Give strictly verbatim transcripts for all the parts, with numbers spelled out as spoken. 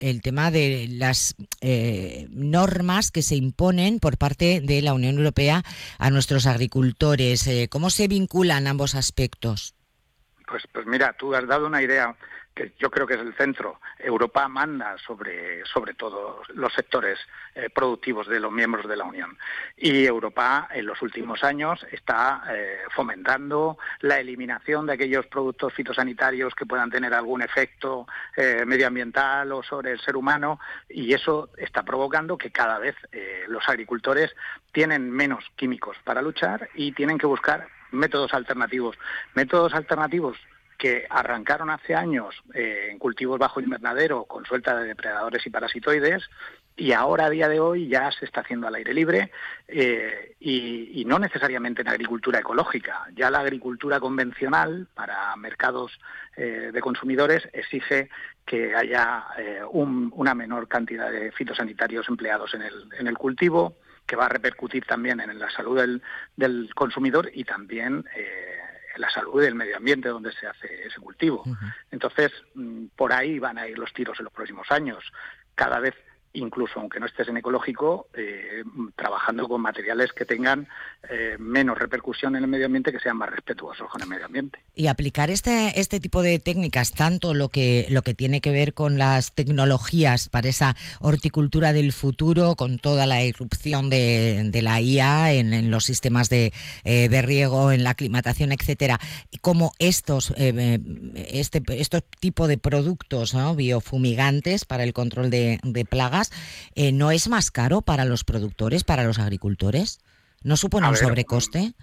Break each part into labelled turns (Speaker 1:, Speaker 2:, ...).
Speaker 1: el tema de las eh, normas que se imponen por parte de la Unión Europea a nuestros agricultores. Eh, ¿Cómo se vinculan ambos aspectos?
Speaker 2: Pues, pues mira, tú has dado una idea que yo creo que es el centro. Europa manda sobre, sobre todos los sectores eh, productivos de los miembros de la Unión. Y Europa en los últimos años está eh, fomentando la eliminación de aquellos productos fitosanitarios que puedan tener algún efecto eh, medioambiental o sobre el ser humano, y eso está provocando que cada vez eh, los agricultores tienen menos químicos para luchar y tienen que buscar métodos alternativos. Métodos alternativos que arrancaron hace años eh, en cultivos bajo invernadero con suelta de depredadores y parasitoides, y ahora a día de hoy ya se está haciendo al aire libre eh, y, y no necesariamente en agricultura ecológica. Ya la agricultura convencional para mercados eh, de consumidores exige que haya eh, un, una menor cantidad de fitosanitarios empleados en el, en el cultivo, que va a repercutir también en la salud del, del consumidor y también eh, en la salud del medio ambiente donde se hace ese cultivo. Uh-huh. Entonces, por ahí van a ir los tiros en los próximos años. Cada vez, incluso aunque no estés en ecológico, eh, trabajando con materiales que tengan eh, menos repercusión en el medio ambiente, que sean más respetuosos con el medio ambiente.
Speaker 1: Y aplicar este este tipo de técnicas, tanto lo que lo que tiene que ver con las tecnologías para esa horticultura del futuro, con toda la irrupción de, de la I A en, en los sistemas de, eh, de riego, en la aclimatación, etcétera, como estos eh, este estos tipo de productos, ¿no?, biofumigantes para el control de, de plagas, eh, ¿no es más caro para los productores, para los agricultores? ¿No supone un sobrecoste?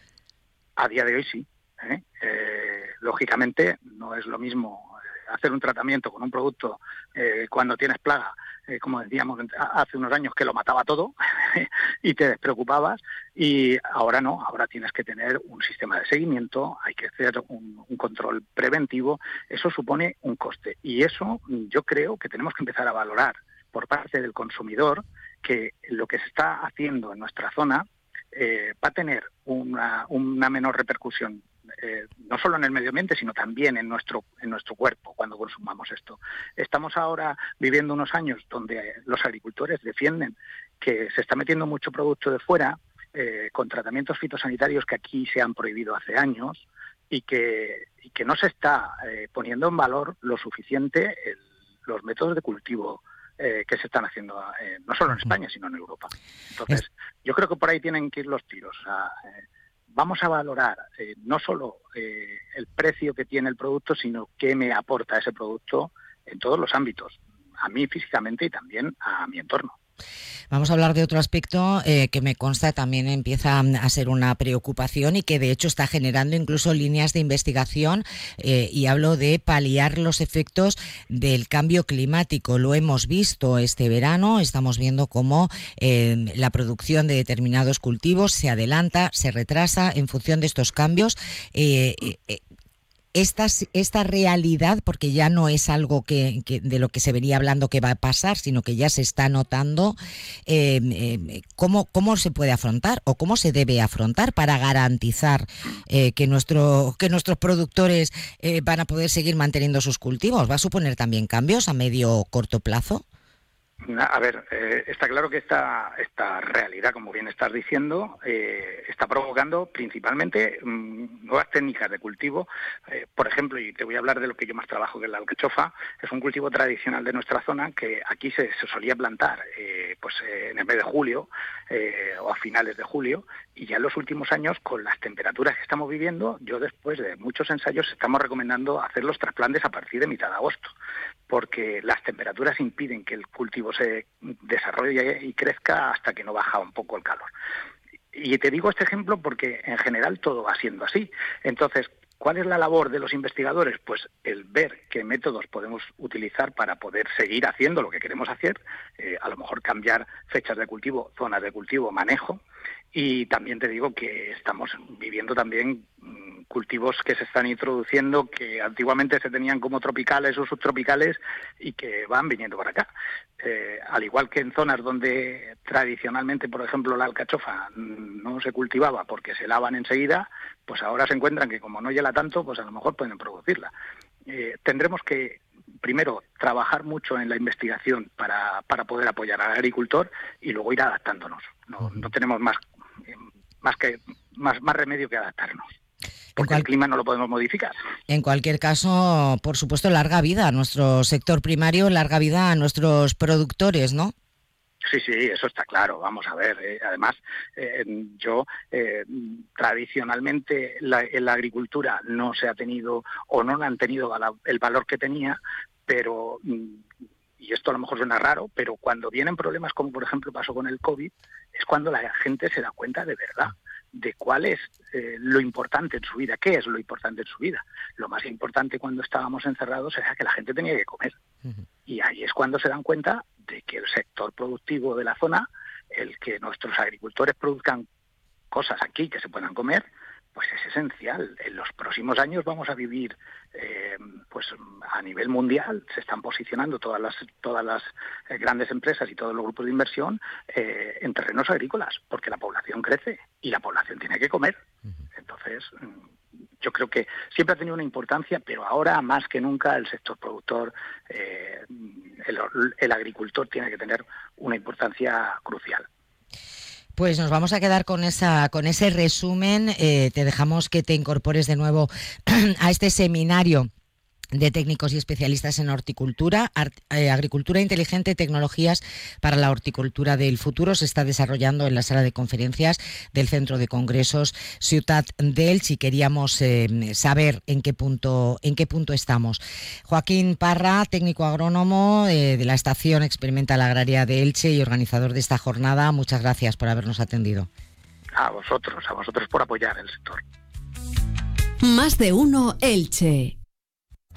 Speaker 2: A día de hoy sí. ¿eh? Eh, lógicamente no es lo mismo hacer un tratamiento con un producto eh, cuando tienes plaga, eh, como decíamos hace unos años, que lo mataba todo y te despreocupabas, y ahora no, ahora tienes que tener un sistema de seguimiento, hay que hacer un, un control preventivo. Eso supone un coste, y eso yo creo que tenemos que empezar a valorar por parte del consumidor, que lo que se está haciendo en nuestra zona eh, va a tener una, una menor repercusión, eh, no solo en el medio ambiente, sino también en nuestro, en nuestro cuerpo cuando consumamos esto. Estamos ahora viviendo unos años donde los agricultores defienden que se está metiendo mucho producto de fuera, eh, con tratamientos fitosanitarios que aquí se han prohibido hace años, y que, y que no se está eh, poniendo en valor lo suficiente el, los métodos de cultivo Eh, que se están haciendo eh, no solo en España, sino en Europa. Entonces, yo creo que por ahí tienen que ir los tiros. O sea, eh, vamos a valorar eh, no solo eh, el precio que tiene el producto, sino qué me aporta ese producto en todos los ámbitos, a mí físicamente y también a mi entorno.
Speaker 1: Vamos a hablar de otro aspecto eh, que me consta también empieza a ser una preocupación y que de hecho está generando incluso líneas de investigación, eh, y hablo de paliar los efectos del cambio climático. Lo hemos visto este verano, estamos viendo cómo eh, la producción de determinados cultivos se adelanta, se retrasa en función de estos cambios. Eh, eh, Esta, esta realidad, porque ya no es algo que, que de lo que se venía hablando que va a pasar, sino que ya se está notando, eh, eh, ¿cómo, ¿cómo se puede afrontar o cómo se debe afrontar para garantizar eh, que, nuestro, que nuestros productores eh, van a poder seguir manteniendo sus cultivos? ¿Va a suponer también cambios a medio o corto plazo?
Speaker 2: A ver, eh, está claro que esta, esta realidad, como bien estás diciendo, eh, está provocando principalmente mmm, nuevas técnicas de cultivo. Eh, por ejemplo, y te voy a hablar de lo que yo más trabajo, que es la alcachofa. Es un cultivo tradicional de nuestra zona que aquí se, se solía plantar eh, pues eh, en el mes de julio eh, o a finales de julio, y ya en los últimos años, con las temperaturas que estamos viviendo, yo después de muchos ensayos estamos recomendando hacer los trasplantes a partir de mitad de agosto, porque las temperaturas impiden que el cultivo se desarrolle y crezca hasta que no baja un poco el calor. Y te digo este ejemplo porque en general todo va siendo así. Entonces, ¿cuál es la labor de los investigadores? Pues el ver qué métodos podemos utilizar para poder seguir haciendo lo que queremos hacer, eh, a lo mejor cambiar fechas de cultivo, zonas de cultivo, manejo. Y también te digo que estamos viviendo también mmm, cultivos que se están introduciendo, que antiguamente se tenían como tropicales o subtropicales y que van viniendo para acá. Eh, al igual que en zonas donde tradicionalmente, por ejemplo, la alcachofa no se cultivaba porque se lavan enseguida, pues ahora se encuentran que como no hiela tanto, pues a lo mejor pueden producirla. Eh, tendremos que primero, trabajar mucho en la investigación para, para poder apoyar al agricultor y luego ir adaptándonos. No, no tenemos más, más, que, más, más remedio que adaptarnos. Porque cual... el clima no lo podemos modificar.
Speaker 1: En cualquier caso, por supuesto, larga vida a nuestro sector primario, larga vida a nuestros productores, ¿no?
Speaker 2: Sí, sí, eso está claro. Vamos a ver. Eh, además, eh, yo eh, tradicionalmente la, en la agricultura no se ha tenido o no han tenido el valor que tenía, pero, y esto a lo mejor suena raro, pero cuando vienen problemas como por ejemplo pasó con el COVID, es cuando la gente se da cuenta de verdad de cuál es eh, lo importante en su vida, qué es lo importante en su vida. Lo más importante cuando estábamos encerrados era que la gente tenía que comer. Uh-huh. Y ahí es cuando se dan cuenta de que el sector productivo de la zona, el que nuestros agricultores produzcan cosas aquí que se puedan comer, pues es esencial. En los próximos años vamos a vivir, eh, pues a nivel mundial, se están posicionando todas las todas las eh, grandes empresas y todos los grupos de inversión eh, en terrenos agrícolas, porque la población crece y la población tiene que comer. Entonces, yo creo que siempre ha tenido una importancia, pero ahora más que nunca el sector productor, eh, el, el agricultor tiene que tener una importancia crucial.
Speaker 1: Pues nos vamos a quedar con esa con ese resumen. Eh, te dejamos que te incorpores de nuevo a este seminario de técnicos y especialistas en horticultura, art, eh, agricultura inteligente, tecnologías para la horticultura del futuro. Se está desarrollando en la sala de conferencias del Centro de Congresos Ciutat d'Elx y queríamos eh, saber en qué punto en qué punto estamos. Joaquín Parra, técnico agrónomo eh, de la Estación Experimental Agraria de Elche y organizador de esta jornada, muchas gracias por habernos atendido.
Speaker 2: A vosotros, a vosotros por apoyar el sector.
Speaker 3: Más de uno Elche.